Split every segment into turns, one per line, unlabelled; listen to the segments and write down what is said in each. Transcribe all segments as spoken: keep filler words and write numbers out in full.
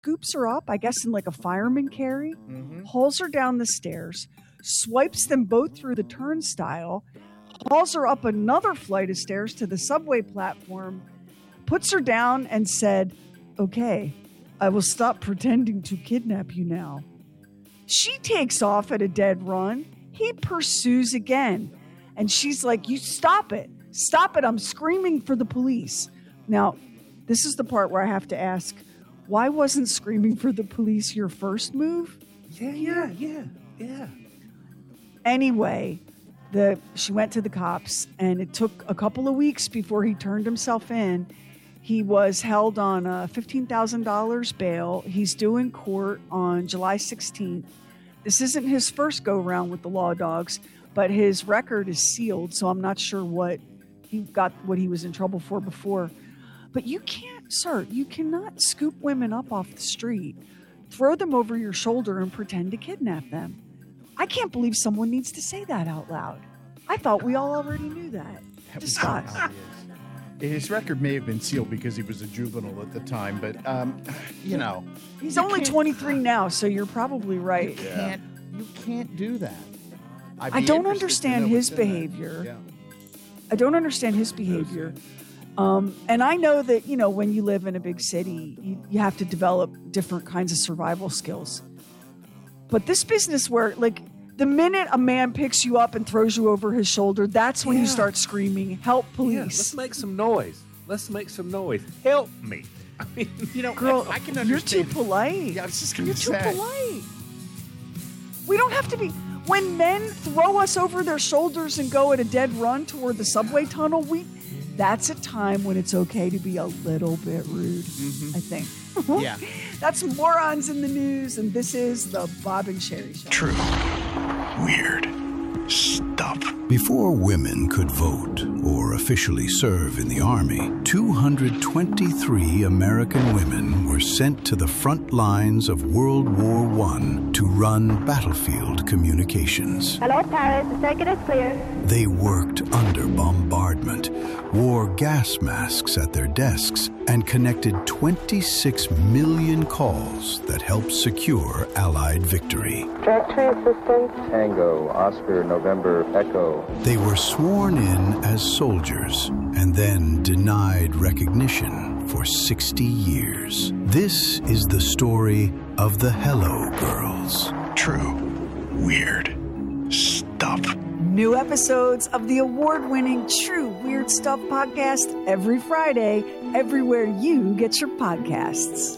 scoops her up, I guess in like a fireman carry, mm-hmm. hauls her down the stairs, swipes them both through the turnstile, hauls her up another flight of stairs to the subway platform, puts her down and said, "Okay, I will stop pretending to kidnap you now." She takes off at a dead run. He pursues again. And she's like, "You stop it. Stop it. I'm screaming for the police." Now, this is the part where I have to ask, why wasn't screaming for the police your first move?
Yeah, yeah, yeah, yeah.
Anyway, the she went to the cops, and it took a couple of weeks before he turned himself in. He was held on a fifteen thousand dollars bail. He's due in court on July sixteenth. This isn't his first go-round with the law dogs, but his record is sealed, so I'm not sure what he got, what he was in trouble for before. But you can't, sir, you cannot scoop women up off the street, throw them over your shoulder, and pretend to kidnap them. I can't believe someone needs to say that out loud. I thought we all already knew that.
That
Discuss.
His record may have been sealed because he was a juvenile at the time, but, um, you know.
He's
you
only twenty-three now, so you're probably right.
You can't, you can't do that. I'd
I
be
don't
interested to
understand
know
his
what's in that.
behavior.
Yeah.
I don't understand his behavior. Um, and I know that, you know, when you live in a big city, you, you have to develop different kinds of survival skills. But this business where, like, the minute a man picks you up and throws you over his shoulder, that's when
Yeah.
you start screaming, "Help, police."
Yeah, let's make some noise. Let's make some noise. Help me. I mean,
You know,
Girl,
I, I can
you're
understand.
too polite.
Yeah, I was just going
You're
to
too
say.
polite. We don't have to be. When men throw us over their shoulders and go at a dead run toward the subway tunnel, we that's a time when it's okay to be a little bit rude,
Mm-hmm.
I think.
Yeah.
That's Morons in the News, and this is the Bob and Sherry Show.
True. Weird. Stuff. Before women could vote or officially serve in the Army, two hundred twenty-three American women were sent to the front lines of World War One to run battlefield communications.
Hello, Paris. The circuit is clear.
They worked under bombardment, wore gas masks at their desks, and connected twenty-six million calls that helped secure Allied victory.
Directory assistance.
Tango, Oscar, November, Echo.
They were sworn in as soldiers and then denied recognition for sixty years. This is the story of the Hello Girls. True. Weird. Stuff.
New episodes of the award-winning True Weird Stuff podcast every Friday, everywhere you get your podcasts.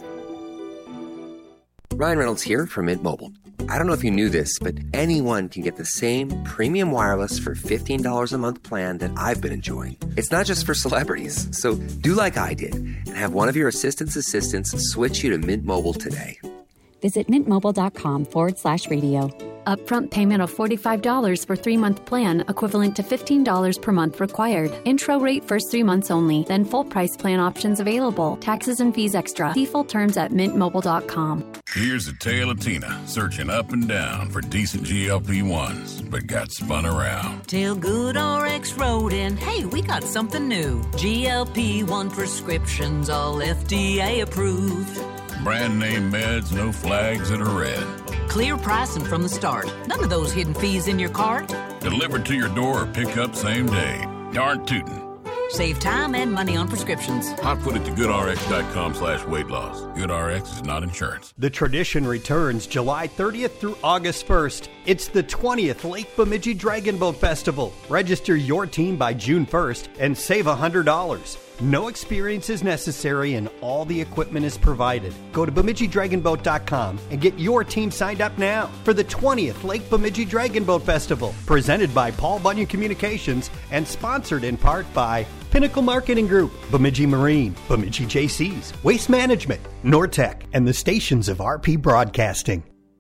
Ryan Reynolds here from Mint Mobile. I don't know if you knew this, but anyone can get the same premium wireless for fifteen dollars a month plan that I've been enjoying. It's not just for celebrities. So do like I did and have one of your assistant's assistants switch you to Mint Mobile today.
Visit mintmobile.com forward slash radio.
Upfront payment of forty-five dollars for three-month plan, equivalent to fifteen dollars per month required. Intro rate first three months only, then full price plan options available. Taxes and fees extra. See full terms at mint mobile dot com.
Here's a tale of Tina searching up and down for decent G L P ones, but got spun around.
Till Good R X wrote in, hey, we got something new. G L P one prescriptions, all F D A approved.
Brand name meds, no flags that are red.
Clear pricing from the start. None of those hidden fees in your cart.
Delivered to your door or pick up same day. Darn tootin'.
Save time and money on prescriptions.
Hot foot at the goodrx.com slash weight loss. GoodRx is not insurance.
The tradition returns July thirtieth through August first. It's the twentieth Lake Bemidji Dragon Boat Festival. Register your team by June first and save one hundred dollars. No experience is necessary and all the equipment is provided. Go to Bemidji Dragon Boat dot com and get your team signed up now for the twentieth Lake Bemidji Dragon Boat Festival. Presented by Paul Bunyan Communications and sponsored in part by Pinnacle Marketing Group, Bemidji Marine, Bemidji J Cs, Waste Management, Nortec, and the stations of R P Broadcasting.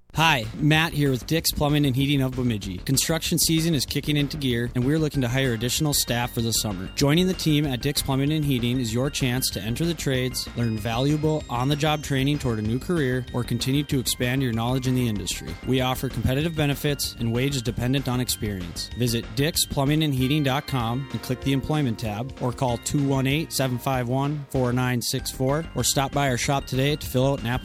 Hi, Matt here with Dick's Plumbing and Heating of Bemidji. Construction season is kicking into gear, and we're looking to hire additional staff for the summer. Joining the team at Dick's Plumbing and Heating is your chance to enter the trades, learn valuable on-the-job training toward a new career, or continue to expand your knowledge in the industry. We offer competitive benefits and wages dependent on experience. Visit dicks plumbing and heating dot com and click the Employment tab, or call two one eight, seven five one, four nine six four, or stop by our shop today to fill out an application.